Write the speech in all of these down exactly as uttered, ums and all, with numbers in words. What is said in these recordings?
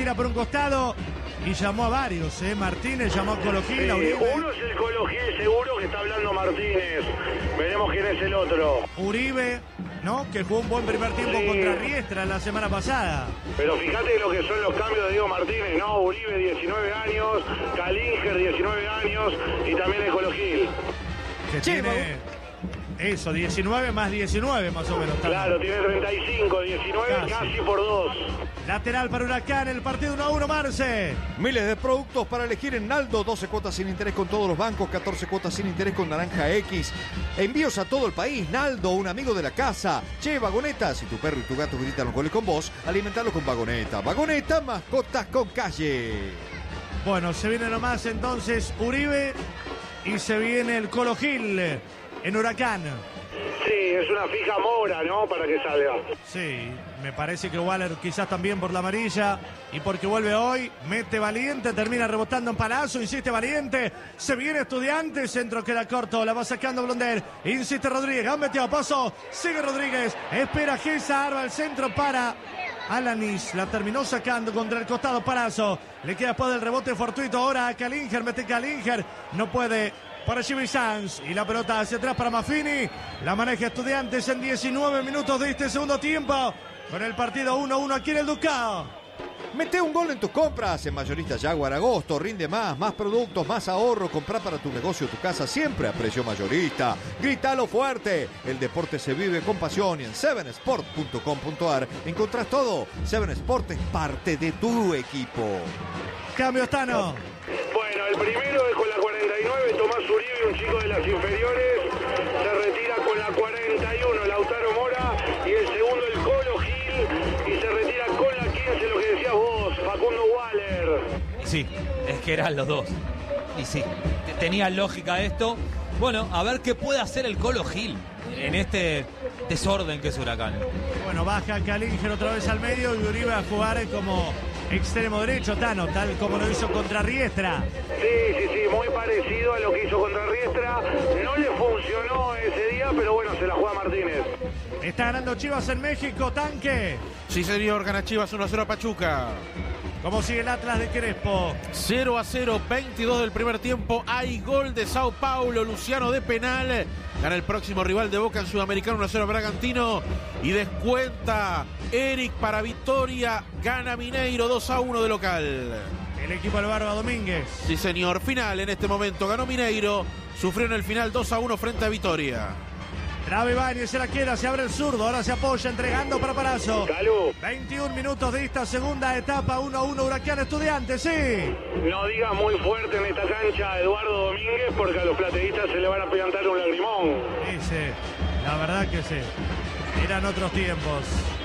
tira por un costado y llamó a varios, ¿eh? Martínez llamó a Colo Gil, Sí, a Uribe. uno es el Colo Gil seguro que está hablando Martínez. Veremos quién es el otro. Uribe, ¿no? Que jugó un buen primer tiempo Sí. contra Riestra la semana pasada. Pero fíjate lo que son los cambios de Diego Martínez, ¿no? Uribe, diecinueve años, Calinger, diecinueve años y también el Colo Gil. Que Sí, tiene eso, diecinueve más diecinueve más o menos. Claro, tiene treinta y cinco, diecinueve Casi. casi por dos. Lateral para Huracán, el partido uno a uno, Marce. Miles de productos para elegir en Naldo, doce cuotas sin interés con todos los bancos, catorce cuotas sin interés con Naranja X. Envíos a todo el país. Naldo, un amigo de la casa. Che, Vagoneta, si tu perro y tu gato gritan los goles con vos, alimentarlos con Vagoneta. Vagoneta, mascotas con calle. Bueno, se viene nomás entonces Uribe y se viene el Colo Gil en Huracán. Sí, es una fija Mora, ¿no? Para que salga. Sí, me parece que Waller quizás también por la amarilla y porque vuelve hoy, mete Valiente, termina rebotando en Palazzo, insiste Valiente, se viene Estudiante, centro queda corto, la va sacando Blonder, insiste Rodríguez, ha metido a paso, sigue Rodríguez, espera Gesa, arma el centro para Alanis, la terminó sacando contra el costado Palazzo, le queda después del rebote fortuito ahora a Calinger, mete Calinger, no puede para Jimmy Sanz y la pelota hacia atrás para Maffini, la maneja Estudiantes en diecinueve minutos de este segundo tiempo, con el partido uno a uno aquí en el Ducado. Mete un gol en tus compras en Mayorista Jaguar. Agosto, rinde más, más productos, más ahorro. Comprá para tu negocio o tu casa siempre a precio mayorista. Grítalo fuerte. El deporte se vive con pasión y en seven sport punto com punto a r encontrás todo. Seven Sport es parte de tu equipo. Cambio Tano. Bueno, el primero es con la cuarenta y nueve, Tomás Uribe, un chico de las inferiores. Se retira con la cuarenta y uno, Lautaro Mora. Y el segundo, el Colo Gil. Y se retira con la quince, lo que decías vos, Facundo Waller. Sí, es que eran los dos. Y sí, tenía lógica esto. Bueno, a ver qué puede hacer el Colo Gil en este desorden que es Huracán. Bueno, baja Calinger otra vez al medio y Uribe a jugar como extremo derecho, Tano, tal como lo hizo contra Riestra. Sí, sí, sí, muy parecido a lo que hizo contra Riestra. No le funcionó ese día, pero bueno, se la juega Martínez. Está ganando Chivas en México, Tanque. Sí, señor, gana Chivas uno a cero a Pachuca. ¿Cómo sigue el Atlas de Crespo? cero a cero, veintidós del primer tiempo. Hay gol de Sao Paulo, Luciano de penal. Gana el próximo rival de Boca en Sudamericano uno a cero Bragantino. Y descuenta Eric para Victoria. Gana Mineiro dos a uno de local. El equipo del Barba Domínguez. Sí, señor. Final en este momento. Ganó Mineiro. Sufrió en el final dos a uno frente a Victoria. Traba Ibáñez, se la queda, se abre el zurdo, ahora se apoya entregando para Palazzo. Salud. veintiún minutos de esta segunda etapa, uno a uno Huracán Estudiantes, sí. No digas muy fuerte en esta cancha Eduardo Domínguez, porque a los plateístas se le van a plantar un lagrimón. Ese, la verdad que sí. Eran otros tiempos.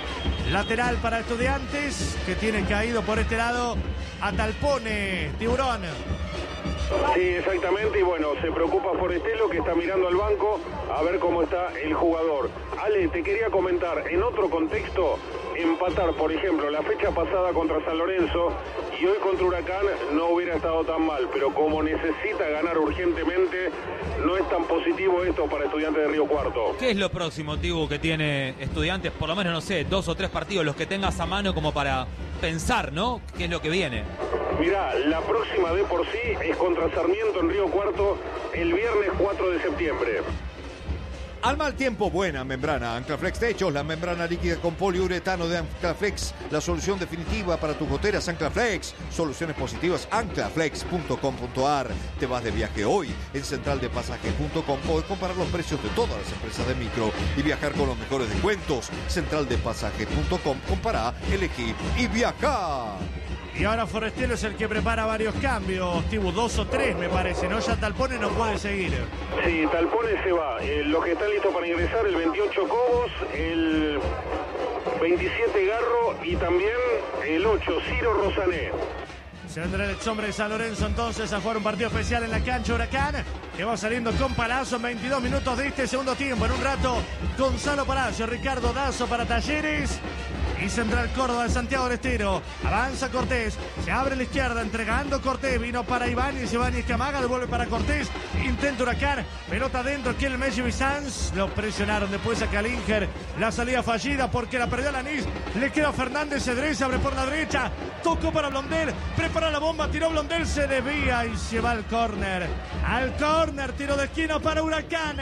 Lateral para Estudiantes, que tiene caído por este lado a Talpone, Tiburón. Sí, exactamente, y bueno, se preocupa Forestelo, que está mirando al banco a ver cómo está el jugador. Ale, te quería comentar, en otro contexto, empatar, por ejemplo, la fecha pasada contra San Lorenzo y hoy contra Huracán no hubiera estado tan mal, pero como necesita ganar urgentemente, no es tan positivo esto para Estudiantes de Río Cuarto. ¿Qué es lo próximo, Tibu, que tiene Estudiantes? Por lo menos, no sé, dos o tres partidos, los que tengas a mano como para pensar, ¿no? ¿Qué es lo que viene? Mirá, la próxima de por sí es contra Sarmiento en Río Cuarto el viernes cuatro de septiembre. Al mal tiempo, buena membrana. Anclaflex Techos, la membrana líquida con poliuretano de Anclaflex, la solución definitiva para tus goteras. Anclaflex, soluciones positivas, anclaflex punto com punto a r. Te vas de viaje hoy en central de pasajes punto com. Podés comparar los precios de todas las empresas de micro y viajar con los mejores descuentos. central de pasajes punto com, compará, elegí y viajá. Y ahora Forestelo es el que prepara varios cambios, Tibu, dos o tres me parece, ¿no? Ya Talpone no puede seguir. Sí, Talpone se va. Eh, los que están listos para ingresar, el veintiocho Cobos, el veintisiete Garro y también el ocho Ciro Rosané. Se vendrá el ex hombre de San Lorenzo entonces a jugar un partido especial en la cancha Huracán, que va saliendo con Palazzo en veintidós minutos de este segundo tiempo. En un rato, Gonzalo Palacio, Ricardo Dazo para Talleres y Central Córdoba de Santiago del Estero. Avanza Cortés, se abre a la izquierda, entregando Cortés, vino para Ibáñez, Ibáñez que amaga, devuelve para Cortés, intenta Huracán, pelota adentro, aquí el Messi Bizanz, lo presionaron después a Kalinger, la salida fallida porque la perdió Lanís, le queda Fernández Cedrés, abre por la derecha, tocó para Blondel, prepara la bomba, tiró Blondel, se desvía y se va al córner, al córner, tiro de esquina para Huracán.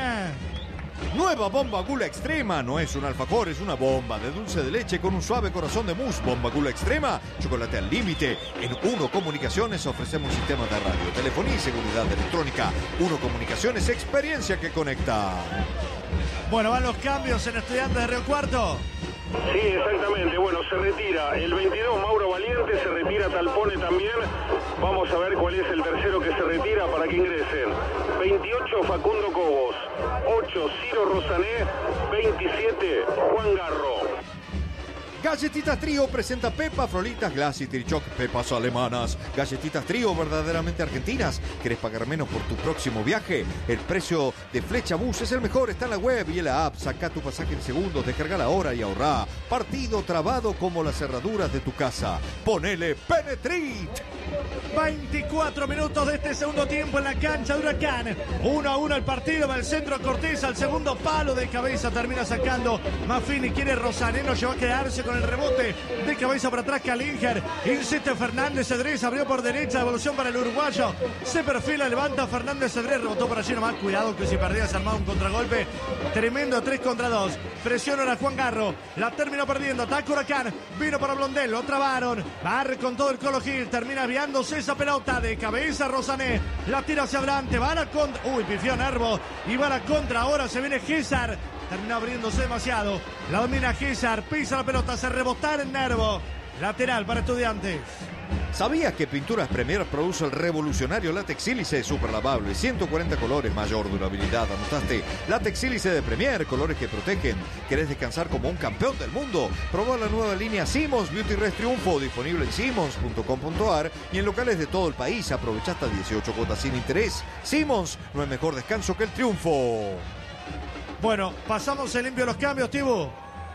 Nueva bomba Gula Extrema. No es un alfajor, es una bomba de dulce de leche con un suave corazón de mousse. Bomba Gula Extrema, chocolate al límite. En Uno Comunicaciones ofrecemos sistemas de radio, telefonía y seguridad electrónica. Uno Comunicaciones, experiencia que conecta. Bueno, van los cambios en Estudiantes de Río Cuarto. Sí, exactamente. Bueno, se retira el veintidós Mauro Valiente, se retira Talpone también. Vamos a ver cuál es el tercero que se retira para que ingresen. veintiocho Facundo Cobos, ocho Ciro Rosané, veintisiete Juan Garro. Galletitas Trío presenta Pepa, Frolitas, Glass y Trichoc, pepas alemanas. Galletitas Trío verdaderamente argentinas. ¿Querés pagar menos por tu próximo viaje? El precio de Flecha Bus es el mejor, está en la web y en la app. Saca tu pasaje en segundos, descarga la hora y ahorrá. Partido trabado como las cerraduras de tu casa. Ponele Penetrit. veinticuatro minutos de este segundo tiempo en la cancha de Huracán. uno a uno el partido, va el centro Cortés al segundo palo de cabeza, termina sacando Maffini, quiere Rosané, no llegó a quedarse con el rebote de cabeza para atrás Kalinger, insiste Fernández Cedrés, abrió por derecha, devolución para el uruguayo, se perfila, levanta Fernández Cedrés, rebotó por allí nomás, cuidado que si perdía se armaba un contragolpe, tremendo tres contra dos, presiona a Juan Garro, la terminó perdiendo, ataca Huracán, vino para Blondel, lo trabaron, barre con todo el Colo Gil, termina viándose esa pelota de cabeza Rosané, la tira hacia adelante, va a la contra, uy, pifió Nervo, y va a la contra, ahora se viene Gésar, termina abriéndose demasiado, la domina Gésar, pisa la pelota, se rebotar en Nervo, lateral para Estudiantes. ¿Sabías que Pinturas Premier produce el revolucionario látex sílice super lavable? ciento cuarenta colores, mayor durabilidad. ¿Anotaste? Látex sílice de Premier, colores que protegen. ¿Querés descansar como un campeón del mundo? Probá la nueva línea Simmons Beauty Rest Triunfo, disponible en simmons punto com punto a r y en locales de todo el país. Aprovecha hasta dieciocho cuotas sin interés. Simmons, no hay mejor descanso que el triunfo. Bueno, pasamos el limpio los cambios, Tibu.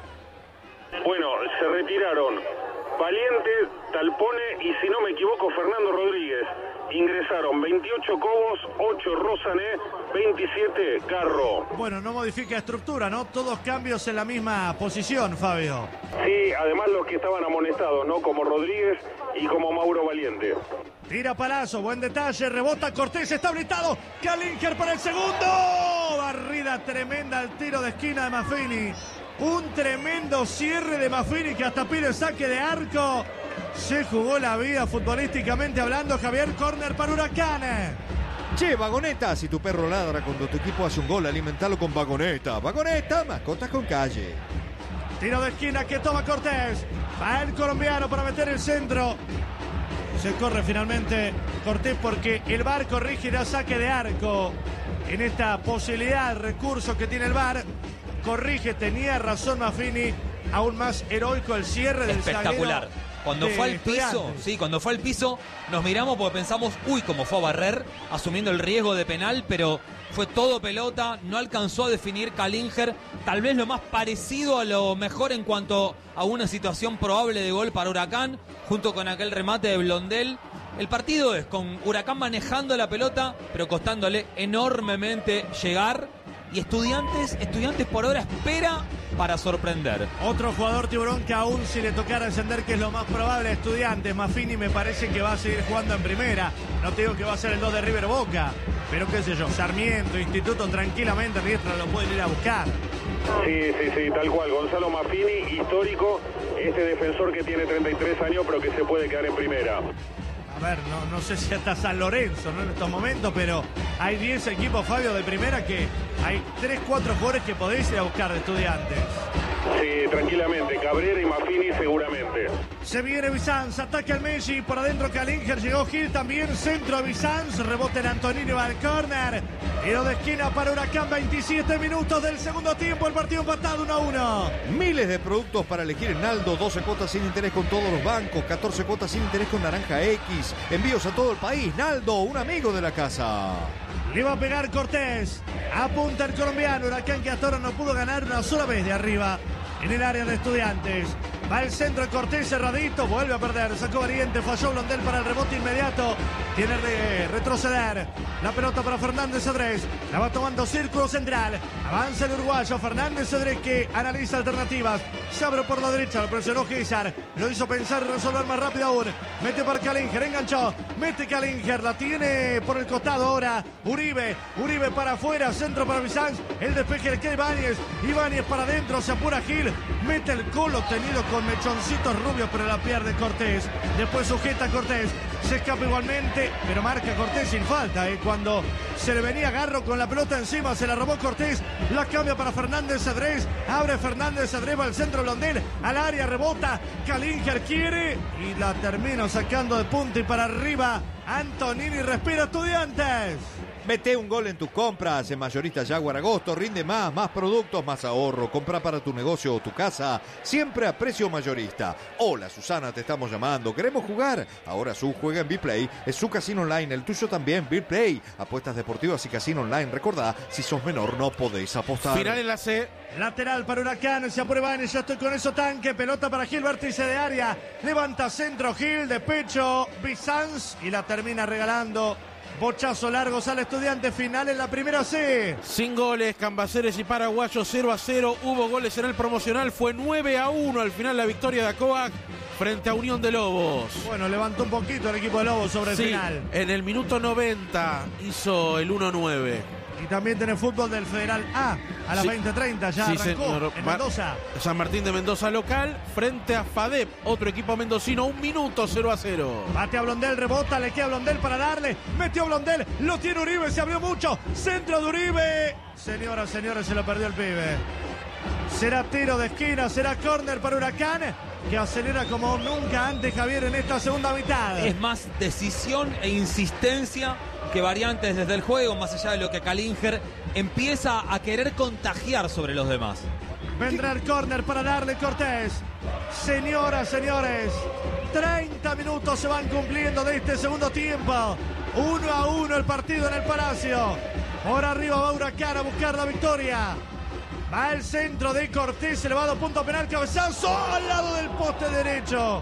Bueno, se retiraron Valiente, Talpone y, si no me equivoco, Fernando Rodríguez. Ingresaron veintiocho Cobos, ocho Rosané, veintisiete Garro. Bueno, no modifica estructura, ¿no? Todos cambios en la misma posición, Fabio. Sí, además los que estaban amonestados, ¿no? Como Rodríguez y como Mauro Valiente. Tira Palazzo, buen detalle, rebota Cortés, está habilitado. Kalinger para el segundo. Barrida tremenda al tiro de esquina de Maffini. Un tremendo cierre de Maffini que hasta pide saque de arco. Se jugó la vida futbolísticamente hablando. Javier, córner para Huracán. Che, Vagoneta, si tu perro ladra cuando tu equipo hace un gol, alimentalo con Vagoneta. Vagoneta, mascotas con calle. Tiro de esquina que toma Cortés. Va el colombiano para meter el centro. Se corre finalmente Cortés porque el V A R corrige y da saque de arco. En esta posibilidad, recurso que tiene el V A R. Corrige, tenía razón Maffini, aún más heroico el cierre del espectacular. Cuando de fue al piso, Estudiantes. sí, cuando fue al piso, nos miramos porque pensamos, uy, cómo fue a barrer, asumiendo el riesgo de penal, pero fue todo pelota, no alcanzó a definir Kalinger, tal vez lo más parecido a lo mejor en cuanto a una situación probable de gol para Huracán, junto con aquel remate de Blondel. El partido es con Huracán manejando la pelota, pero costándole enormemente llegar. Y Estudiantes, Estudiantes por ahora espera para sorprender. Otro jugador Tiburón que aún si le tocara encender, que es lo más probable, Estudiantes. Maffini me parece que va a seguir jugando en primera. No te digo que va a ser el dos de River Boca, pero qué sé yo, Sarmiento, Instituto, tranquilamente Riestra lo pueden ir a buscar. Sí, sí, sí, tal cual. Gonzalo Maffini, histórico, este defensor que tiene treinta y tres años, pero que se puede quedar en primera. A ver, no, no sé si hasta San Lorenzo, ¿no? En estos momentos, pero hay diez equipos, Fabio, de primera, que hay tres, cuatro jugadores que podéis ir a buscar de Estudiantes. Sí, tranquilamente. Cabrera y Maffini seguramente. Se viene Bizanz, ataque al Messi, por adentro Kalinger, llegó Gil también, centro a Bizanz, rebote en Antonini, va al córner. Tiro de esquina para Huracán, veintisiete minutos del segundo tiempo, el partido empatado uno a uno. Miles de productos para elegir en Naldo, doce cuotas sin interés con todos los bancos, catorce cuotas sin interés con Naranja X, envíos a todo el país. Naldo, un amigo de la casa. Le va a pegar Cortés, apunta el colombiano, Huracán que hasta ahora no pudo ganar una sola vez de arriba en el área de Estudiantes. Va el centro de Cortés cerradito. Vuelve a perder. Sacó Valiente. Falló Blondel para el rebote inmediato. Tiene que retroceder. La pelota para Fernández Cedrés. La va tomando círculo central. Avanza el uruguayo Fernández Cedrés, que analiza alternativas. Se abre por la derecha. Lo presionó Gizar. Lo hizo pensar y resolver más rápido aún. Mete para Kalinger. Enganchó. Mete Kalinger. La tiene por el costado ahora. Uribe. Uribe para afuera. Centro para Bizanz. El despeje le queda Ibáñez. Ibáñez para adentro. Se apura Gil. Mete el colo tenido con mechoncitos rubios, pero la pierde Cortés. Después sujeta a Cortés. Se escapa igualmente, pero marca Cortés sin falta. ¿eh? Cuando se le venía Garro con la pelota encima, se la robó Cortés. La cambia para Fernández Cedrés. Abre Fernández Cedrés, va al centro Blondel. Al área, rebota. Kalinger quiere y la termina sacando de punta y para arriba. Antonini respira Estudiantes. Mete un gol en tus compras. En Mayorista Jaguar Agosto rinde más, más productos, más ahorro. Compra para tu negocio o tu casa, siempre a precio mayorista. Hola Susana, te estamos llamando. ¿Queremos jugar? Ahora su juega en BePlay. Es su casino online, el tuyo también. BePlay. Apuestas deportivas y casino online. Recordá, si sos menor no podéis apostar. Final en la C. Lateral para Huracán, se aprueba en, ya estoy con eso, Tanque, pelota para Gil, vértice de área, levanta centro Gil, de pecho, Bizanz y la termina regalando. Bochazo largo, sale Estudiante, final en la primera C. Sin goles, Cambaceres y Paraguayos cero a cero. Hubo goles en el promocional, fue nueve a uno al final la victoria de Acoac frente a Unión de Lobos. Bueno, levantó un poquito el equipo de Lobos sobre el sí, final. En el minuto noventa hizo el uno nueve. Y también tiene fútbol del Federal A a las sí. veinte treinta, ya sí, arrancó señor. En Mendoza. San Martín de Mendoza local frente a FADEP, otro equipo mendocino, un minuto cero a cero. Bate a Blondel, rebota, le queda a Blondel para darle, metió a Blondel, lo tiene Uribe, se abrió mucho, centro de Uribe. Señoras, señores, se lo perdió el pibe. Será tiro de esquina, será córner para Huracán, que acelera como nunca antes Javier en esta segunda mitad. Es más decisión e insistencia que variantes desde el juego, más allá de lo que Kalinger empieza a querer contagiar sobre los demás. Vendrá el córner para darle Cortés. Señoras, señores, treinta minutos se van cumpliendo de este segundo tiempo. Uno a uno el partido en el Palacio. Por arriba va Huracán a buscar la victoria. Va el centro de Cortés, elevado punto penal, cabezazo al lado del poste derecho.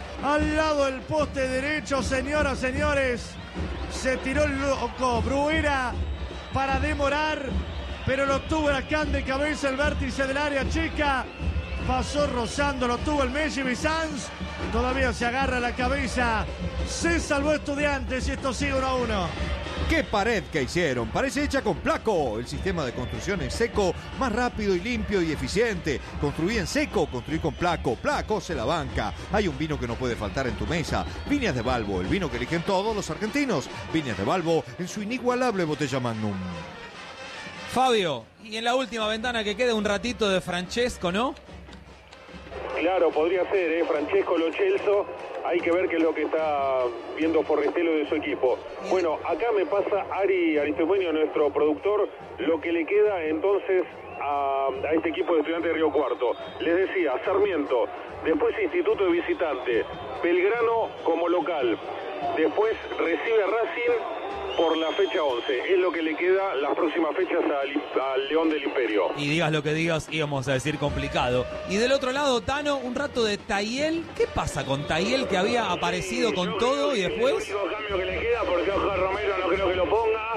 Al lado del poste derecho, señoras, señores. Se tiró el loco Bruera para demorar, pero lo tuvo Huracán de cabeza, el vértice del área chica. Pasó rozando, lo tuvo el Messi Bizanz. Todavía se agarra la cabeza. Se salvó Estudiantes y esto sigue uno a uno. ¡Qué pared que hicieron! Parece hecha con Placo, el sistema de construcción en seco más rápido y limpio y eficiente. Construí en seco, construí con Placo. Placo se la banca. Hay un vino que no puede faltar en tu mesa. Viñas de Balbo, el vino que eligen todos los argentinos. Viñas de Balbo en su inigualable botella Magnum. Fabio, y en la última ventana que queda un ratito de Francesco, ¿no? Claro, podría ser, ¿eh? Francesco Lo Celso. Hay que ver qué es lo que está viendo Forrestelo de su equipo. Bueno, acá me pasa Ari Aristemuño, nuestro productor, lo que le queda entonces a, a este equipo de Estudiantes de Río Cuarto. Les decía, Sarmiento, después Instituto de Visitante, Belgrano como local, después recibe a Racing por la fecha once. Es lo que le queda las próximas fechas al, al León del Imperio. Y digas lo que digas, íbamos a decir complicado. Y del otro lado, Tano, un rato de Tayel. ¿Qué pasa con Tayel, que había aparecido sí, con todo y después? El único cambio que le queda, porque Oscar Romero no creo que lo ponga.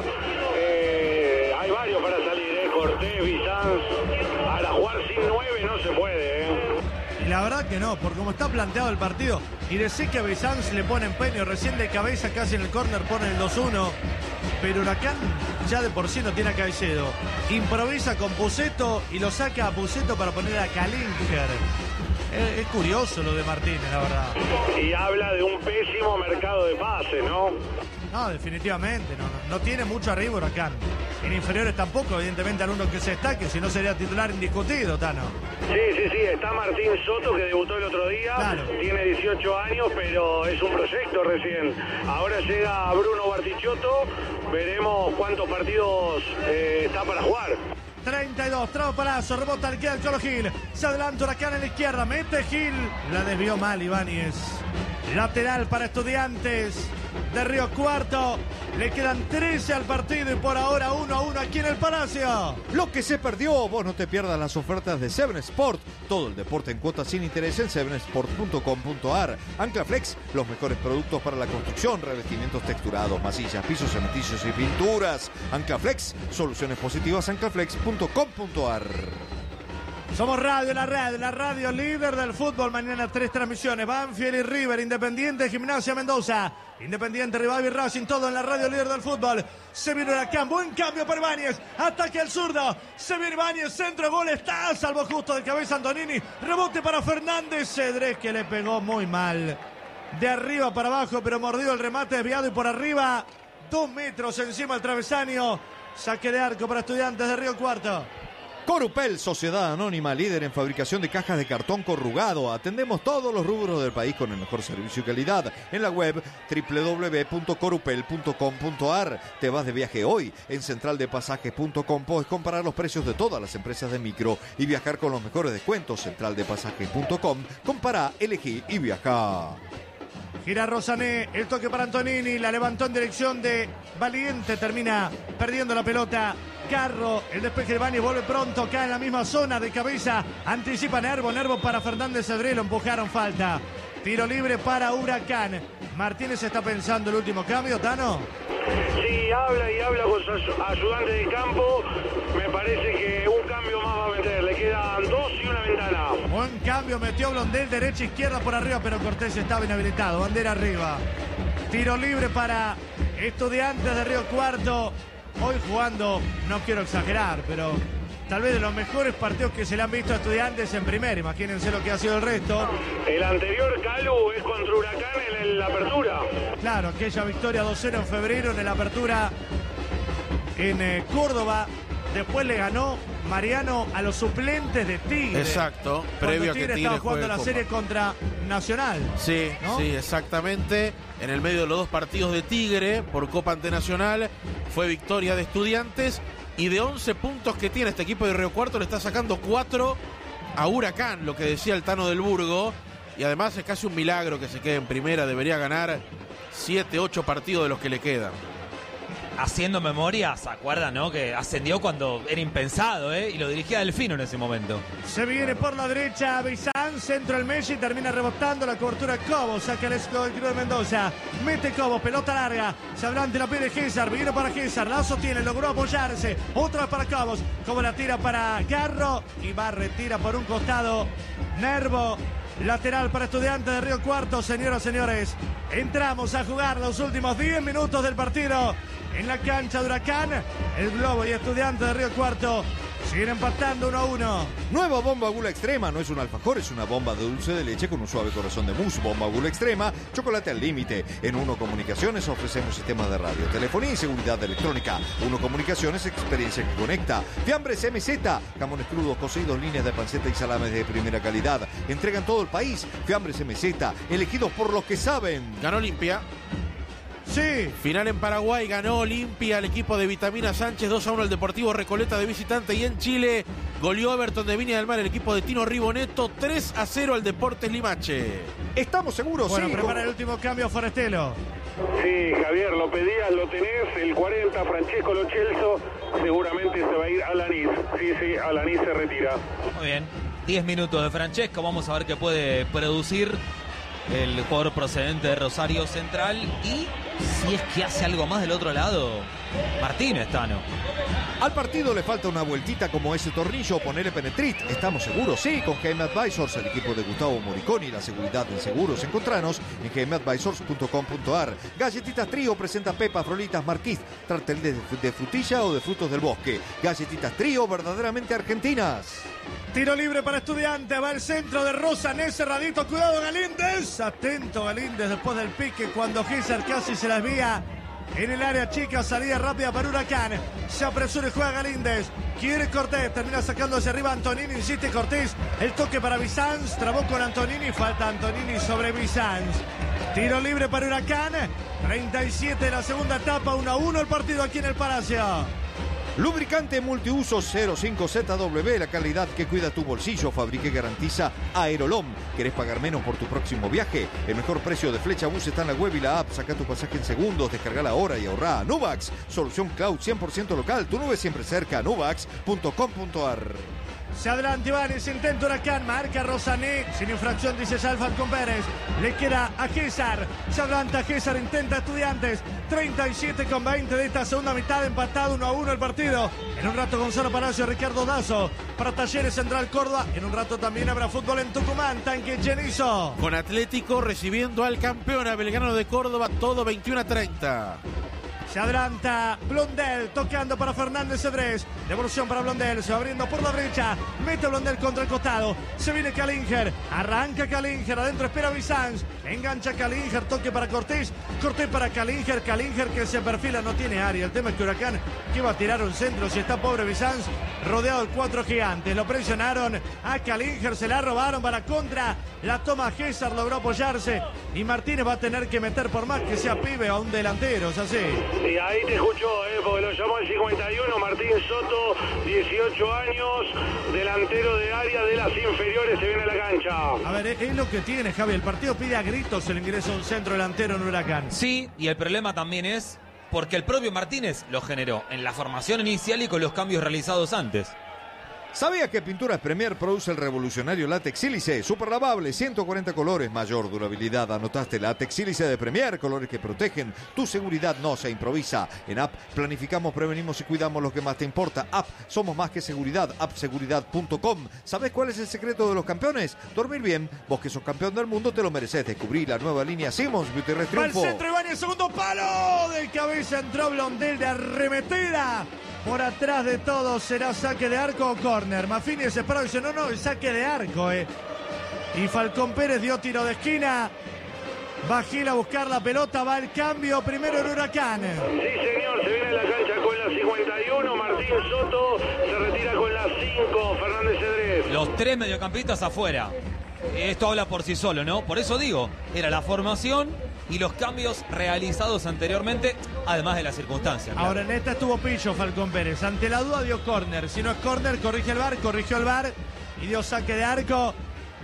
Eh, hay varios para salir, ¿eh? Cortés, Bizanz. Para jugar sin nueve no se puede, ¿eh? Y la verdad que no, porque como está planteado el partido, y decir que a Bizanz le pone empeño, recién de cabeza casi en el córner pone el dos uno, pero Huracán ya de por sí no tiene a Caicedo. Improvisa con Puceto y lo saca a Puceto para poner a Kalinger. Es, es curioso lo de Martínez, la verdad. Y habla de un pésimo mercado de pases, ¿no? No, definitivamente, no, no, no tiene mucho arriba Huracán. En inferiores tampoco, evidentemente, alguno que se destaque, si no sería titular indiscutido, Tano. Sí, sí, sí, está Martín Soto, que debutó el otro día, claro. Tiene dieciocho años, pero es un proyecto recién. Ahora llega Bruno Bartichotto, veremos cuántos partidos eh, está para jugar. treinta y dos, Trabo Palazzo, rebota al queda el Colo Gil, se adelanta Huracán en la izquierda, mete Gil, la desvió mal Ibáñez. Lateral para Estudiantes. de Río Cuarto. Le quedan trece al partido y por ahora uno a uno aquí en el Palacio. Lo que se perdió, vos no te pierdas las ofertas de Seven Sport. Todo el deporte en cuotas sin interés en seven sport punto com punto a r. Anclaflex, los mejores productos para la construcción, revestimientos texturados, masillas, pisos, cementicios y pinturas. Anclaflex, soluciones positivas, anclaflex punto com punto a r. Somos Radio La Red, la radio líder del fútbol. Mañana tres transmisiones: Banfield y River, Independiente, Gimnasia Mendoza, Independiente, Rivadavia y Racing, todo en la radio líder del fútbol. Se viene Huracán, buen cambio para Ibáñez, ataque al zurdo, se viene Ibáñez, centro, gol, está a salvo justo de cabeza Antonini, rebote para Fernández, Cedrés que le pegó muy mal, de arriba para abajo, pero mordió el remate, desviado y por arriba, dos metros encima del travesaño, saque de arco para Estudiantes de Río Cuarto. Corupel, sociedad anónima, líder en fabricación de cajas de cartón corrugado. Atendemos todos los rubros del país con el mejor servicio y calidad. En la web doble u doble u doble u punto corupel punto com punto a r. Te vas de viaje hoy. En central de pasajes punto com puedes comparar los precios de todas las empresas de micro y viajar con los mejores descuentos. central de pasajes punto com. Compara, elegí y viaja. Gira Rosané, el toque para Antonini, la levantó en dirección de Valiente, termina perdiendo la pelota. Carro, el despeje de Ibáñez, vuelve pronto, cae en la misma zona de cabeza, anticipa Nervo, Nervo para Fernández Cedrés, lo empujaron, falta. Tiro libre para Huracán. Martínez está pensando el último cambio, ¿Tano? Sí, habla y habla con su ayudante de campo. Me parece que un cambio más va a meter. Le quedan dos y una ventana. Buen cambio, metió Blondel, derecha, izquierda por arriba, pero Cortés estaba inhabilitado. Bandera arriba. Tiro libre para Estudiantes de Río Cuarto. Hoy jugando, no quiero exagerar, pero tal vez de los mejores partidos que se le han visto a Estudiantes en primera. Imagínense lo que ha sido el resto. El anterior, Calu, es contra Huracán en la apertura. Claro, aquella victoria dos cero en febrero en la apertura en eh, Córdoba. Después le ganó Mariano a los suplentes de Tigre. Exacto, Cuando previo a que Tigre Tigre estaba jugando juegue la Copa. serie contra Nacional. Sí, ¿no? sí, exactamente. En el medio de los dos partidos de Tigre por Copa Antenacional fue victoria de Estudiantes y de once puntos que tiene este equipo de Río Cuarto le está sacando cuatro a Huracán, lo que decía el Tano del Burgo, y además es casi un milagro que se quede en primera, debería ganar siete, ocho partidos de los que le quedan. Haciendo memoria, ¿se acuerdan, no? Que ascendió cuando era impensado, ¿eh? Y lo dirigía Delfino en ese momento. Se viene por la derecha Bizán, centro el Messi, termina rebotando la cobertura Cobos, saca el escudo del Club de Mendoza, mete Cobos, pelota larga, se adelante la pide Gésar, viene para Gésar, la sostiene, logró apoyarse, otra vez para Cobos, Cobos la tira para Garro y va, retira por un costado Nervo. Lateral para Estudiantes de Río Cuarto, señoras y señores. Entramos a jugar los últimos diez minutos del partido en la cancha de Huracán. El Globo y Estudiantes de Río Cuarto siguen empatando uno a uno. Nueva bomba Gula Extrema, no es un alfajor, es una bomba de dulce de leche con un suave corazón de mousse. Bomba Gula Extrema, chocolate al límite. En Uno Comunicaciones ofrecemos sistemas de radio, telefonía y seguridad electrónica. Uno Comunicaciones, experiencia que conecta. Fiambres M Z, jamones crudos, cocidos, líneas de panceta y salames de primera calidad. Entregan todo el país. Fiambres M Z, elegidos por los que saben. Ganó Olimpia. Sí. Final en Paraguay, ganó Olimpia el equipo de Vitamina Sánchez, dos a uno al Deportivo Recoleta de visitante, y en Chile goleó Everton de Viña del Mar el equipo de Tino Riboneto, tres a cero al Deportes Limache. ¿Estamos seguros? Bueno, sí. prepara el último cambio Forestelo. Sí, Javier, lo pedías, lo tenés. El cuarenta, Francesco Lo Celso, seguramente se va a ir a Lanís. Sí, sí, a Lanís se retira. Muy bien. diez minutos de Francesco. Vamos a ver qué puede producir el jugador procedente de Rosario Central. Y si es que hace algo más del otro lado, Martínez, Tano. Al partido le falta una vueltita como ese tornillo, ponerle Penetrit. ¿Estamos seguros? Sí, con G M Advisors, el equipo de Gustavo Moriconi, la seguridad en seguros. Encontranos en g m advisors punto com punto a r. Galletitas Trío presenta Pepa, Frolitas, Marquís, tarteles de frutilla o de frutos del bosque. Galletitas Trío, verdaderamente argentinas. Tiro libre para Estudiantes, va el centro de Rosané, cerradito, cuidado Galíndez. Atento Galíndez después del pique cuando Gésar casi se la desvía. En el área chica, salida rápida para Huracán. Se apresura y juega Galíndez. Quiere Cortés, termina sacando hacia arriba Antonini, insiste Cortés. El toque para Bizanz, trabó con Antonini, falta Antonini sobre Bizanz. Tiro libre para Huracán. treinta y siete de la segunda etapa, uno a uno el partido aquí en el Palacio. Lubricante multiuso cero cinco Z W, la calidad que cuida tu bolsillo, fabrica y garantiza Aerolom. ¿Querés pagar menos por tu próximo viaje? El mejor precio de Flecha Bus está en la web y la app. Saca tu pasaje en segundos, descarga ahora y ahorrá. Nuvax, solución cloud cien por ciento local, tu nube siempre cerca, nuvax punto com punto a r. Se adelanta Ibáñez, intenta Huracán, marca Rosané, sin infracción dice ya el Falcón Pérez, le queda a César, se adelanta César, intenta Estudiantes, treinta y siete con veinte de esta segunda mitad, empatado uno a uno el partido, en un rato Gonzalo Palacio, Ricardo Dazo, para Talleres Central Córdoba, en un rato también habrá fútbol en Tucumán, Tanque Genizo. Con Atlético recibiendo al campeón, a Belgrano de Córdoba, todo veintiuno a treinta. Se adelanta Blondel, tocando para Fernández Cedrés. Devolución para Blondel, se va abriendo por la derecha. Mete Blondel contra el costado. Se viene Calinger, arranca Calinger, adentro espera Bizanz. Engancha Calinger, toque para Cortés. Cortés para Calinger, Calinger que se perfila, no tiene área. El tema es que Huracán, que va a tirar un centro, si está pobre Bizanz, rodeado de cuatro gigantes. Lo presionaron a Calinger, se la robaron para contra. La toma César, logró apoyarse. Y Martínez va a tener que meter por más que sea pibe a un delantero, es así. Y ahí te escuchó, eh, porque lo llamó el cincuenta y uno, Martín Soto, dieciocho años, delantero de área de las inferiores, se viene a la cancha. A ver, es lo que tiene, Javi. El partido pide a gritos el ingreso a un centro delantero en Huracán. Sí, y el problema también es porque el propio Martínez lo generó en la formación inicial y con los cambios realizados antes. ¿Sabías que Pinturas Premier produce el revolucionario látex sílice? Super lavable, ciento cuarenta colores, mayor durabilidad. Anotaste látex sílice de Premier, colores que protegen. Tu seguridad no se improvisa. En App planificamos, prevenimos y cuidamos lo que más te importa. App, somos más que seguridad. app seguridad punto com. ¿Sabes cuál es el secreto de los campeones? Dormir bien. Vos que sos campeón del mundo te lo mereces. Descubrí la nueva línea Simmons Beauty Rest Va al Triunfo. centro Ibáñez, segundo palo. De cabeza entró Blondel de arremetida. Por atrás de todo será saque de arco o córner. Maffini desesperado dice, no, no, el saque de arco, eh. Y Falcón Pérez dio tiro de esquina. Va Gil a buscar la pelota, va el cambio, primero en Huracán. Sí, señor, se viene a la cancha con la cincuenta y uno, Martín Soto, se retira con la cinco, Fernández Cedrés. Los tres mediocampistas afuera. Esto habla por sí solo, ¿no? Por eso digo, era la formación y los cambios realizados anteriormente, además de las circunstancias. Claro. Ahora en esta estuvo Pillo Falcón Pérez. Ante la duda dio córner. Si no es córner, corrige el V A R, corrigió el V A R y dio saque de arco.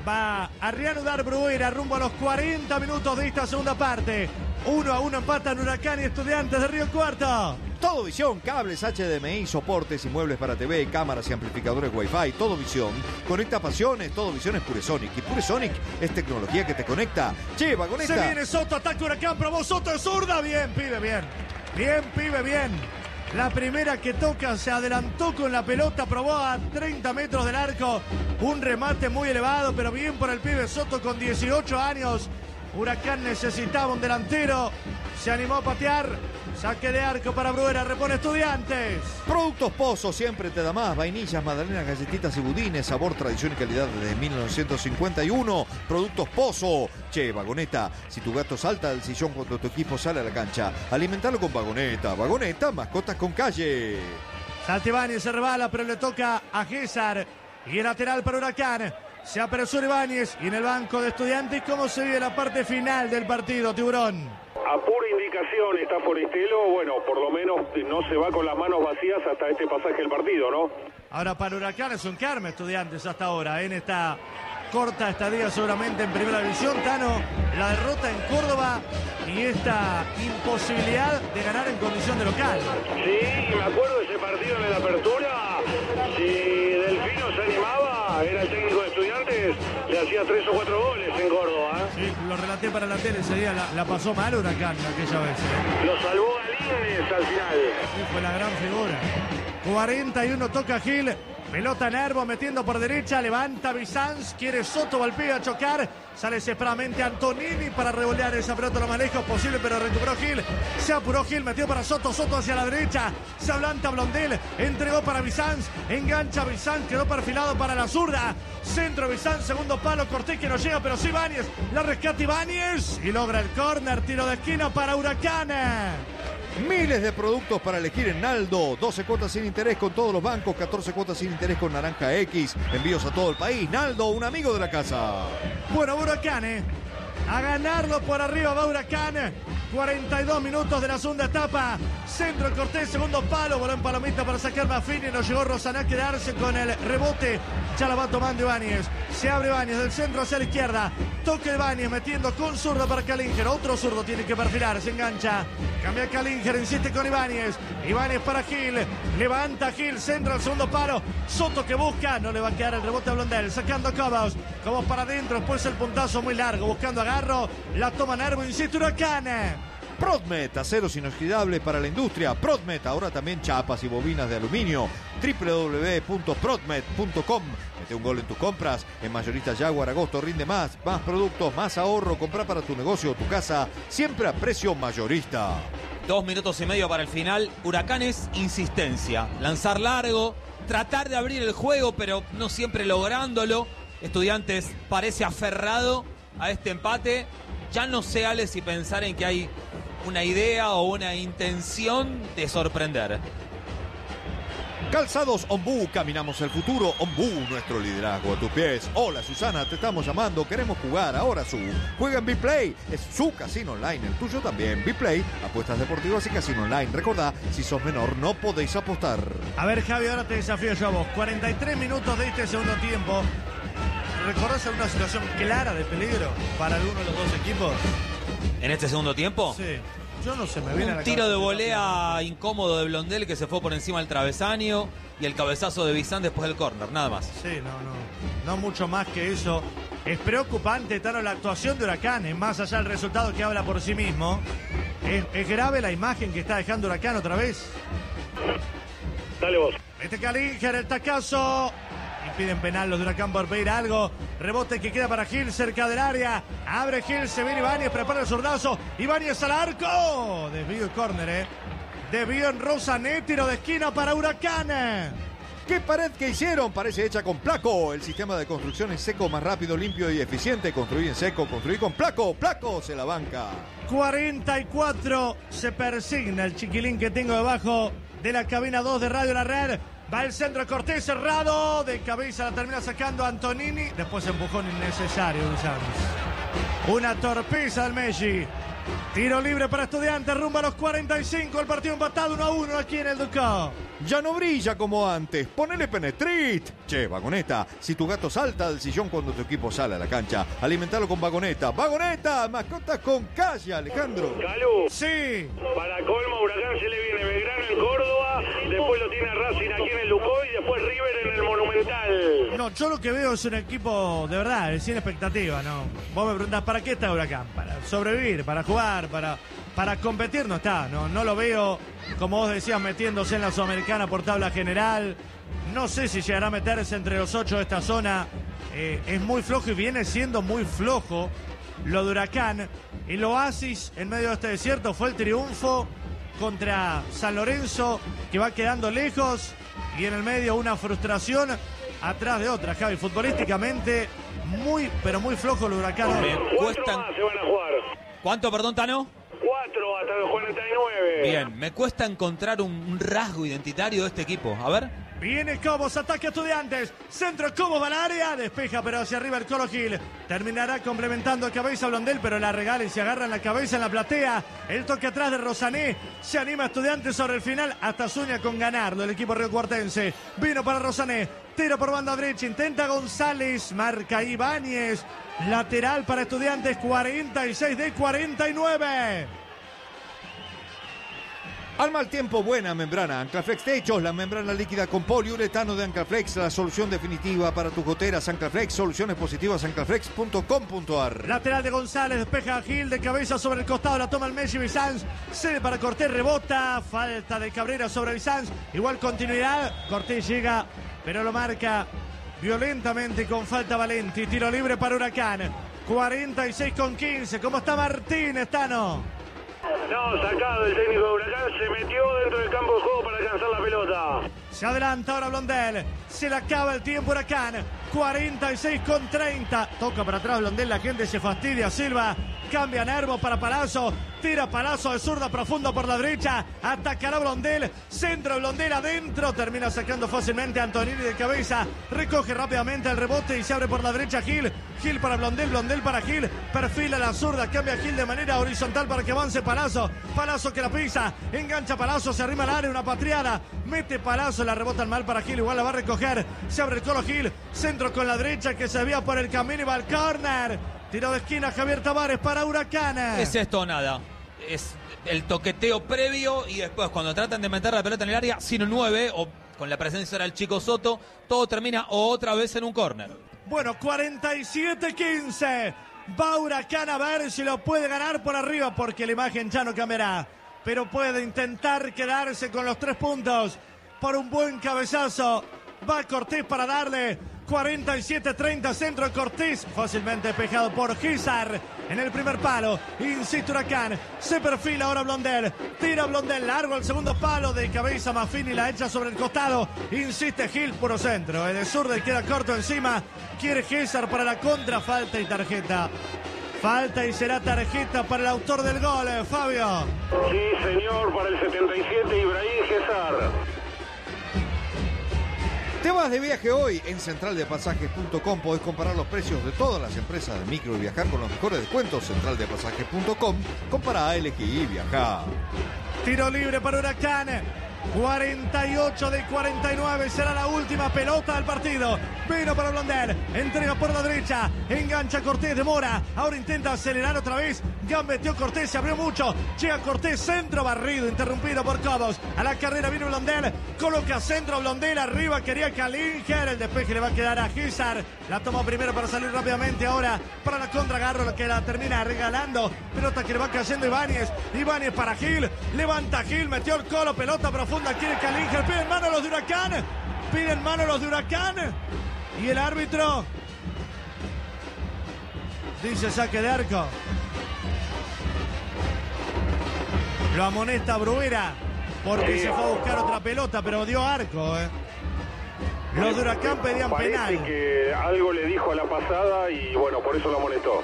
Va a reanudar Bruguera rumbo a los cuarenta minutos de esta segunda parte. Uno a uno empatan Huracán y Estudiantes de Río Cuarto. Todo Visión, cables H D M I, soportes y muebles para T V, cámaras y amplificadores Wi-Fi. Todo Visión conecta pasiones. Todo Visión es Puresonic. Y Puresonic es tecnología que te conecta. Che, vagoneta. Se viene Soto, ataque Huracán, probó Soto de zurda. Bien, pibe, bien. Bien, pibe, bien. La primera que toca se adelantó con la pelota, probó a treinta metros del arco. Un remate muy elevado, pero bien por el pibe Soto con dieciocho años. Huracán necesitaba un delantero. Se animó a patear. Saque de arco para Bruguera, repone Estudiantes. Productos Pozo, siempre te da más. Vainillas, magdalenas, galletitas y budines. Sabor, tradición y calidad desde mil novecientos cincuenta y uno. Productos Pozo. Che, vagoneta, si tu gato salta del sillón cuando tu equipo sale a la cancha, alimentalo con vagoneta. Vagoneta, mascotas con calle. Saltibáñez se rebala, pero le toca a César. Y el lateral para Huracán. Se apresura Ibáñez y en el banco de Estudiantes, ¿cómo se vive la parte final del partido, Tiburón? A pura indicación está Forestelo, bueno, por lo menos no se va con las manos vacías hasta este pasaje del partido, ¿no? Ahora para Huracán es un karma Estudiantes hasta ahora, en esta corta estadía seguramente en primera división. Tano, la derrota en Córdoba y esta imposibilidad de ganar en condición de local. Sí, me acuerdo de ese partido en la apertura, si Delfino se animaba, era el técnico de Estudiantes, le hacía tres o cuatro goles en Córdoba. ¿eh? Sí, lo relaté para la tele ese día, la, la pasó mal Huracán aquella vez. ¿eh? Lo salvó Galíndez al final. Sí, fue la gran figura. cuarenta y uno toca Gil. Pelota Nervo metiendo por derecha, levanta Bizanz, quiere Soto, Valpía a chocar, sale desesperadamente Antonini para revolear esa pelota lo más lejos posible, pero recuperó Gil, se apuró Gil, metió para Soto, Soto hacia la derecha, se adelanta Blondel, entregó para Bizanz, engancha Bizanz, quedó perfilado para la zurda, centro Bizanz, segundo palo, Cortés que no llega, pero sí Ibáñez, la rescata Ibáñez y logra el córner, tiro de esquina para Huracán. Miles de productos para elegir en Naldo. doce cuotas sin interés con todos los bancos. catorce cuotas sin interés con Naranja X. Envíos a todo el país. Naldo, un amigo de la casa. Bueno, Huracán, ¿eh? A ganarlo por arriba va Huracán. cuarenta y dos minutos de la segunda etapa. centro, Cortés, segundo palo, voló en palomita para sacar Maffini, no llegó Rosané a quedarse con el rebote, ya la va tomando Ibáñez, se abre Ibáñez del centro hacia la izquierda, toca Ibáñez metiendo con zurdo para Kallinger, otro zurdo tiene que perfilar, se engancha, cambia Kallinger, insiste con Ibáñez, Ibáñez para Gil, levanta Gil, centro al segundo palo, Soto que busca, no le va a quedar el rebote a Blondel, sacando a Cobos, Cobos para adentro, después el puntazo muy largo, buscando agarro, la toma Nervo, insiste Huracán. Prodmet, aceros inoxidables para la industria. Prodmet, ahora también chapas y bobinas de aluminio. doble u doble u doble u punto prodmet punto com. Mete un gol en tus compras. En Mayorista Jaguar, agosto rinde más. Más productos, más ahorro. Compra para tu negocio o tu casa. Siempre a precio mayorista. Dos minutos y medio para el final. Huracán es insistencia. Lanzar largo. Tratar de abrir el juego, pero no siempre lográndolo. Estudiantes parece aferrado a este empate. Ya no sé, Ale, si pensar en que hay una idea o una intención de sorprender. Calzados Ombú, caminamos el futuro. Ombú, nuestro liderazgo a tus pies. Hola Susana, te estamos llamando, queremos jugar. Ahora su juega en B-Play, es su casino online, el tuyo también. B-Play, apuestas deportivas y casino online. Recordá, si sos menor no podéis apostar. A ver, Javi, ahora te desafío yo a vos. cuarenta y tres minutos de este segundo tiempo. ¿Recordás alguna situación clara de peligro para alguno de los dos equipos? ¿En este segundo tiempo? Sí. Yo no sé, me viene a la Un tiro cabeza. de volea incómodo de Blondel que se fue por encima del travesaño y el cabezazo de Bizán después del córner, nada más. Sí, no, no. No mucho más que eso. Es preocupante, Tano, la actuación de Huracán, es más allá del resultado que habla por sí mismo. Es, es grave la imagen que está dejando Huracán otra vez. Dale vos. Mete Kallinger, el tacazo. Impiden penal los de Huracán por pedir algo. Rebote que queda para Gil cerca del área. Abre Gil, se viene Ibáñez, prepara el zurdazo. Ibáñez al arco. Desvío y córner, eh. Desvío en Rosané, tiro de esquina para Huracán. ¿Qué pared que hicieron? Parece hecha con Placo. El sistema de construcción es seco, más rápido, limpio y eficiente. Construir en seco, construir con Placo. Placo se la banca. cuarenta y cuatro se persigna el chiquilín que tengo debajo de la cabina dos de Radio La Red. Va el centro, Cortés cerrado. De cabeza la termina sacando Antonini. Después empujón innecesario, Luis. Una torpeza del Messi. Tiro libre para Estudiantes, rumbo a los cuarenta y cinco. El partido empatado uno a uno aquí en el Ducó. Ya no brilla como antes. Ponele Penetrit. Che, Vagoneta, si tu gato salta del sillón cuando tu equipo sale a la cancha, alimentalo con Vagoneta. Vagoneta, mascotas con calle, Alejandro. Calú. Sí. Para colmo, Huracán se le viene Belgrano en Córdoba, después lo tiene Racing aquí en el Lucoy y después River en el Monumental. No, yo lo que veo es un equipo de verdad, sin expectativa, ¿no? Vos me preguntás, ¿para qué está Huracán? Para sobrevivir, para jugar, para, para competir, no está. No, no lo veo, como vos decías, metiéndose en la Sudamericana por tabla general. No sé si llegará a meterse entre los ocho de esta zona. Eh, es muy flojo y viene siendo muy flojo lo de Huracán. El oasis en medio de este desierto fue el triunfo contra San Lorenzo, que va quedando lejos, y en el medio una frustración atrás de otra, Javi. Futbolísticamente muy, pero muy flojo el Huracán. Me Cuatro cuestan... más se van a jugar. ¿Cuánto, perdón, Tano? Cuatro hasta los cuarenta y nueve. Bien, me cuesta encontrar un, un rasgo identitario de este equipo. A ver. Viene Cobos, ataque a Estudiantes. Centro, Cobos va al área. Despeja, pero hacia arriba el Colo Gil. Terminará complementando a cabeza Blondel, pero la regala y se agarra en la cabeza en la platea. El toque atrás de Rosané. Se anima Estudiantes sobre el final. Hasta sueña con ganarlo el equipo riocuartense. Vino para Rosané. Tiro por banda derecha. Intenta González. Marca Ibáñez. Lateral para Estudiantes. cuarenta y seis de cuarenta y nueve. Al mal tiempo, buena membrana. Anclaflex Techos, la membrana líquida con poliuretano de Anclaflex, la solución definitiva para tus goteras. Anclaflex, soluciones positivas, anclaflex punto com punto a r. Lateral de González, despeja a Gil de cabeza sobre el costado, la toma el Messi Bizanz, cede para Cortés, rebota, falta de Cabrera sobre Bizanz, igual continuidad, Cortés llega, pero lo marca violentamente con falta Valenti, tiro libre para Huracán, cuarenta y seis con quince, ¿cómo está Martínez, Tano? No, sacado el técnico de Huracán, se metió dentro del campo de juego para alcanzar la pelota. Se adelanta ahora Blondel, se le acaba el tiempo Huracán, cuarenta y seis con treinta, toca para atrás Blondel, la gente se fastidia, Silva, Cambia Nervo para Palazzo. Tira Palazzo de zurda profundo por la derecha. Atacará Blondel. Centro Blondel adentro. Termina sacando fácilmente a Antonini de cabeza. Recoge rápidamente el rebote y se abre por la derecha Gil. Gil para Blondel. Blondel para Gil. Perfila la zurda. Cambia Gil de manera horizontal para que avance Palazzo. Palazzo que la pisa. Engancha Palazzo. Se arrima al área. Una patriada. Mete Palazzo. La rebota mal para Gil. Igual la va a recoger. Se abre el Colo Gil. Centro con la derecha que se vía por el camino y va al córner. Tiro de esquina Javier Tavares para Huracán. Es esto o nada. Es el toqueteo previo y después cuando tratan de meter la pelota en el área sin un nueve o con la presencia del Chico Soto, todo termina otra vez en un córner. Bueno, cuarenta y siete quince. Va Huracán a ver si lo puede ganar por arriba porque la imagen ya no cambiará. Pero puede intentar quedarse con los tres puntos por un buen cabezazo. Va Cortés para darle. cuarenta y siete treinta, centro de Cortés, fácilmente despejado por Gizar en el primer palo. Insiste Huracán, se perfila ahora Blondel, tira Blondel largo al segundo palo, de cabeza Maffini la echa sobre el costado. Insiste Gil, puro centro, el de zurda y queda corto encima. Quiere Gizar para la contra, falta y tarjeta. Falta y será tarjeta para el autor del gol, Fabio. Sí, señor, para el setenta y siete, Ibrahim Gizar. Te vas de viaje hoy en central de pasajes punto com. Podés comparar los precios de todas las empresas de micro y viajar con los mejores descuentos. central de pasajes punto com. Compara, elegí y viaja. Tiro libre para Huracán. cuarenta y ocho de cuarenta y nueve. Será la última pelota del partido. Vino para Blondel. Entrega por la derecha. Engancha Cortés de Mora. Ahora intenta acelerar otra vez. Gambeteó Cortés. Se abrió mucho. Llega Cortés. Centro barrido. Interrumpido por Cobos. A la carrera vino Blondel. Coloca centro Blondel. Arriba quería Kalinger. El despeje le va a quedar a Gizar. La tomó primero para salir rápidamente. Ahora para la contra Garro que la termina regalando. Pelota que le va cayendo Ibáñez. Ibáñez para Gil. Levanta Gil. Metió el colo. Pelota profunda. Quiere Kalinger. Piden mano los de Huracán. Piden mano los de Huracán. Y el árbitro dice saque de arco. Lo amonesta Bruera porque sí, se fue a buscar otra pelota, pero dio arco. ¿eh? Los de Huracán pedían Parece penal. Que algo le dijo a la pasada y bueno, por eso lo amonestó.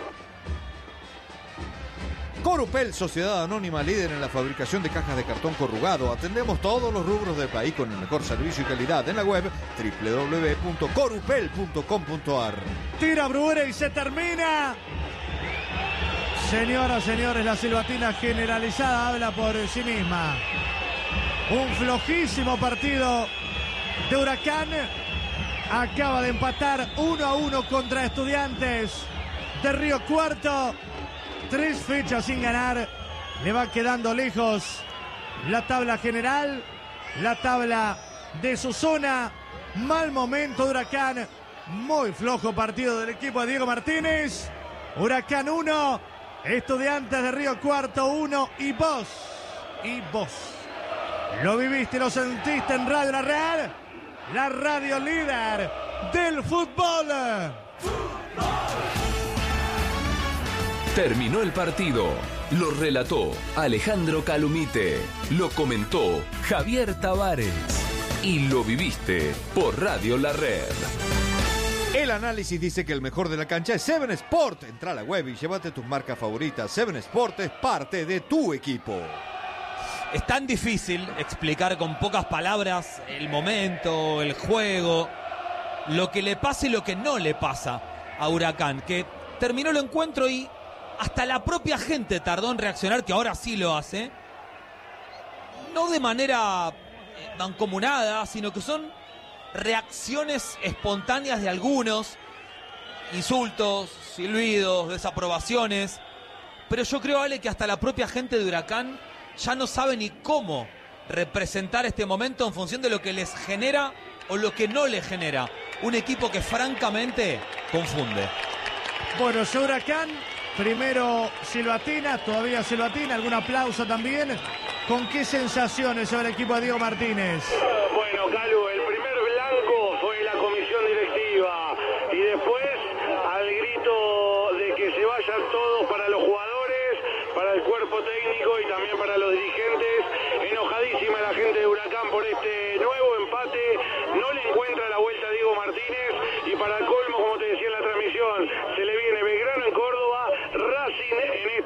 Corupel, sociedad anónima líder en la fabricación de cajas de cartón corrugado. Atendemos todos los rubros del país con el mejor servicio y calidad en la web doble u doble u doble u punto corupel punto com punto a r. Tira Bruera y se termina. Señoras, señores, la silbatina generalizada habla por sí misma. Un flojísimo partido de Huracán. Acaba de empatar uno a uno contra Estudiantes de Río Cuarto. Tres fechas sin ganar. Le va quedando lejos la tabla general, la tabla de su zona. Mal momento de Huracán. Muy flojo partido del equipo de Diego Martínez. Huracán uno, Estudiantes de Río Cuarto uno. Y vos, y vos, lo viviste y lo sentiste en Radio La Real, la radio líder del fútbol. Terminó el partido. Lo relató Alejandro Calumite. Lo comentó Javier Tavares. Y lo viviste por Radio La Red. El análisis dice que el mejor de la cancha es Seven Sport. Entra a la web y llévate tus marcas favoritas. Seven Sport es parte de tu equipo. Es tan difícil explicar con pocas palabras el momento, el juego, lo que le pasa y lo que no le pasa a Huracán, que terminó el encuentro y hasta la propia gente tardó en reaccionar, que ahora sí lo hace. No de manera mancomunada, sino que son reacciones espontáneas de algunos. Insultos, silbidos, desaprobaciones. Pero yo creo, Ale, que hasta la propia gente de Huracán ya no sabe ni cómo representar este momento en función de lo que les genera o lo que no les genera. Un equipo que francamente confunde. Bueno, yo Huracán... Primero silbatina, todavía silbatina, algún aplauso también. ¿Con qué sensaciones sobre el equipo de Diego Martínez? Bueno, Calu, el primer blanco fue la comisión directiva y después al grito de que se vayan todos para los jugadores, para el cuerpo técnico y también para los dirigentes. Enojadísima la gente de Huracán por este nuevo empate. No le encuentra la vuelta a Diego Martínez y para el colmo, como te decía en la transmisión, se le viene Belgrano en Córdoba, Racing en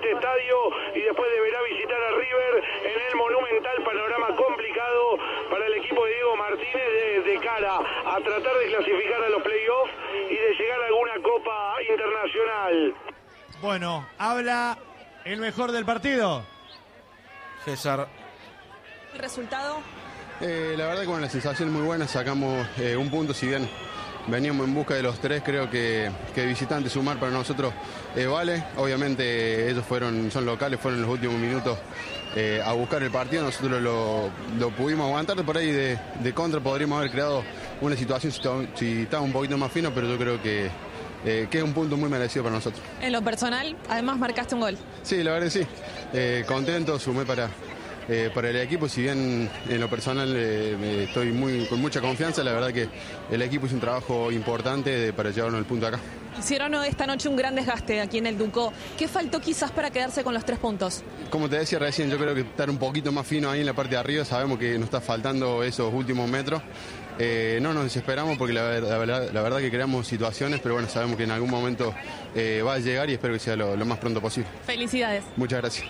a tratar de clasificar a los playoffs y de llegar a alguna copa internacional. Bueno, habla el mejor del partido. César. ¿El resultado? Eh, la verdad que bueno, la sensación es muy buena, sacamos eh, un punto, si bien veníamos en busca de los tres, creo que, que visitante sumar para nosotros eh, vale. Obviamente ellos fueron, son locales, fueron en los últimos minutos eh, a buscar el partido, nosotros lo, lo pudimos aguantar, por ahí de, de contra podríamos haber creado una situación si, si estaba un poquito más fino, pero yo creo que, eh, que es un punto muy merecido para nosotros. En lo personal, además marcaste un gol. Sí, la verdad que sí, eh, contento, sumé para... Eh, para el equipo, si bien en lo personal eh, estoy muy, con mucha confianza, la verdad que el equipo hizo un trabajo importante de, para llevarnos el punto acá. Hicieron esta noche un gran desgaste aquí en el Ducó. ¿Qué faltó quizás para quedarse con los tres puntos? Como te decía recién, yo creo que estar un poquito más fino ahí en la parte de arriba, sabemos que nos está faltando esos últimos metros. Eh, no nos desesperamos porque la, la, verdad, la verdad que creamos situaciones, pero bueno, sabemos que en algún momento eh, va a llegar y espero que sea lo, lo más pronto posible. Felicidades. Muchas gracias.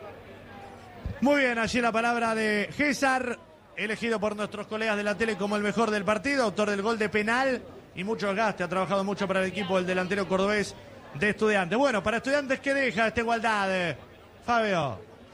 Muy bien, allí la palabra de César, elegido por nuestros colegas de la tele como el mejor del partido, autor del gol de penal y mucho desgaste, ha trabajado mucho para el equipo del delantero cordobés de Estudiantes. Bueno, para Estudiantes, ¿qué deja esta igualdad, Fabio?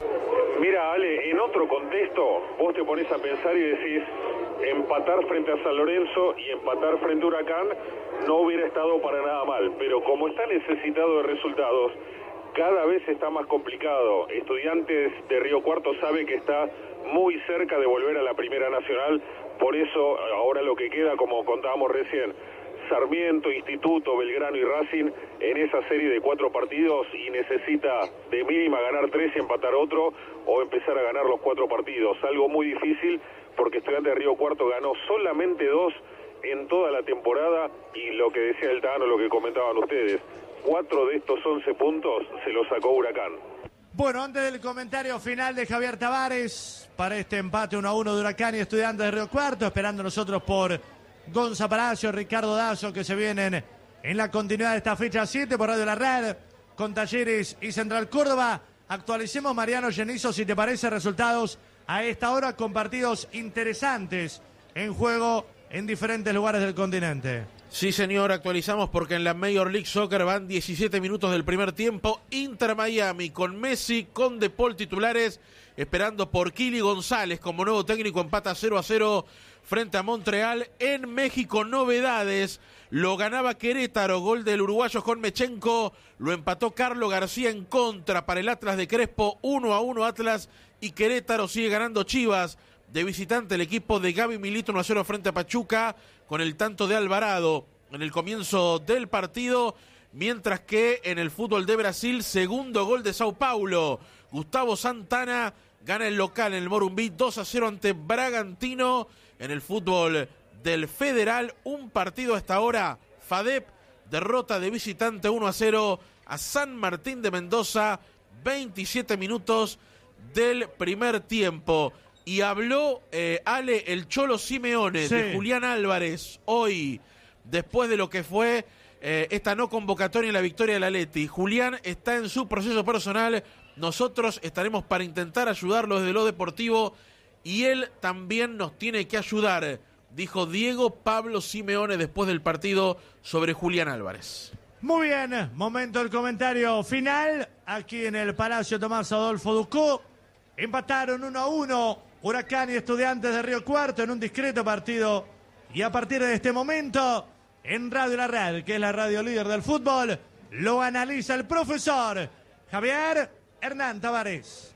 Mira, Ale, en otro contexto, vos te pones a pensar y decís, empatar frente a San Lorenzo y empatar frente a Huracán no hubiera estado para nada mal, pero como está necesitado de resultados, cada vez está más complicado. Estudiantes de Río Cuarto sabe que está muy cerca de volver a la Primera Nacional, por eso ahora lo que queda, como contábamos recién, Sarmiento, Instituto, Belgrano y Racing en esa serie de cuatro partidos y necesita de mínima ganar tres y empatar otro o empezar a ganar los cuatro partidos. Algo muy difícil porque Estudiantes de Río Cuarto ganó solamente dos en toda la temporada y lo que decía el Tano, lo que comentaban ustedes, cuatro de estos once puntos se los sacó Huracán. Bueno, antes del comentario final de Javier Tavares para este empate uno a uno de Huracán y Estudiantes de Río Cuarto, esperando nosotros por Gonza Palacio, Ricardo Dazo, que se vienen en la continuidad de esta fecha siete por Radio La Red, con Talleres y Central Córdoba. Actualicemos, Mariano Genizo, si te parece, resultados a esta hora con partidos interesantes en juego en diferentes lugares del continente. Sí, señor, actualizamos porque en la Major League Soccer van diecisiete minutos del primer tiempo. Inter Miami con Messi, con De Paul titulares, esperando por Kili González como nuevo técnico, empata cero a cero frente a Montreal. En México, novedades, lo ganaba Querétaro, gol del uruguayo Jonmechenko, lo empató Carlos García en contra para el Atlas de Crespo, uno a uno Atlas y Querétaro sigue ganando Chivas. De visitante el equipo de Gaby Milito uno a cero frente a Pachuca con el tanto de Alvarado en el comienzo del partido, mientras que en el fútbol de Brasil, segundo gol de Sao Paulo. Gustavo Santana gana el local en el Morumbi dos a cero ante Bragantino. En el fútbol del Federal, un partido hasta ahora, FADEP derrota de visitante uno a cero a San Martín de Mendoza, veintisiete minutos del primer tiempo. Y habló, eh, Ale, el Cholo Simeone, sí, de Julián Álvarez, hoy, después de lo que fue eh, esta no convocatoria en la victoria del Atleti. Julián está en su proceso personal, nosotros estaremos para intentar ayudarlo desde lo deportivo y él también nos tiene que ayudar, dijo Diego Pablo Simeone después del partido sobre Julián Álvarez. Muy bien, momento del comentario final, aquí en el Palacio Tomás Adolfo Ducó. Empataron uno a uno Huracán y Estudiantes de Río Cuarto en un discreto partido. Y a partir de este momento, en Radio La Red, que es la radio líder del fútbol, lo analiza el profesor Javier Hernán Tavares.